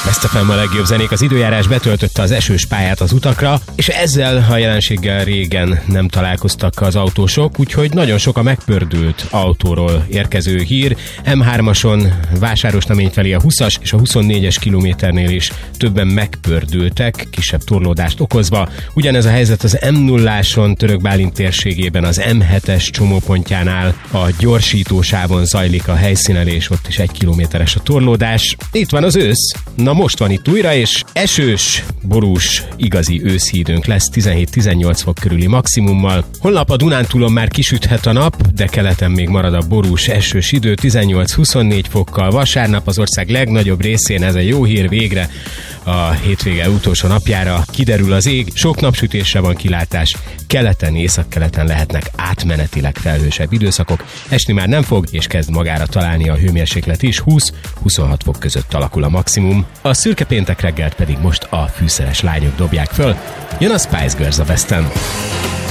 Best FM a legjobb zenék. Az időjárás betöltötte az esős pályát az utakra, és ezzel a jelenséggel régen nem találkoztak az autósok, úgyhogy nagyon sok a megpördült autóról érkező hír. M3-ason Vásárosnamény felé a 20-as és a 24-es kilométernél is többen megpördültek, kisebb torlódást okozva. Ugyanez a helyzet az M0-áson Török Bálint térségében az M7-es csomópontjánál a gyorsítósávon zajlik a helyszínelés, ott is 1 kilométeres a torlódás. Itt van az ősz. Na most van itt újra, és esős, borús, igazi őszi időnk lesz 17-18 fok körüli maximummal. Holnap a Dunántúlon már kisüthet a nap, de keleten még marad a borús, esős idő 18-24 fokkal. Vasárnap az ország legnagyobb részén, ez a jó hír, végre a hétvége utolsó napjára kiderül az ég, sok napsütésre van kilátás, keleten, északkeleten lehetnek átmenetileg felhősebb időszakok, esni már nem fog, és kezd magára találni a hőmérséklet is, 20-26 fok között alakul a maximum. A szürke péntek reggelt pedig most a fűszeres lányok dobják föl. Jön a Spice Girls a Besten.